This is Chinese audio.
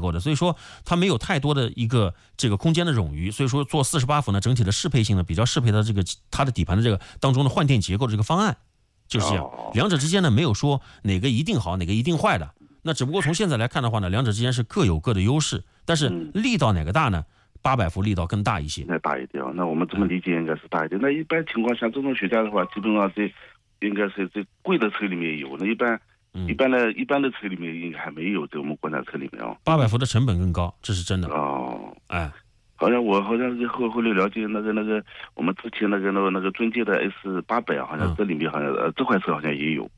构的，所以说它没有太多的一个这个空间的冗余，所以说做48伏呢，整体的适配性呢比较适配它这个它的底盘的这个当中的换电结构的这个方案，就是这样。两者之间呢没有说哪个一定好，哪个一定坏的。那只不过从现在来看的话呢，两者之间是各有各的优势，但是力道哪个大呢？800伏力道更大一些， 那大一点。那我们这么理解应该是大一点。那一般情况下，这种悬架的话，基本上应该是在贵的车里面有。那一般的车里面应该还没有，在我们国产车里面 800伏的成本更高，这是真的。哎， 好像是后来了解那个我们之前那个尊界的S800好像这里面好像这款车好像也有。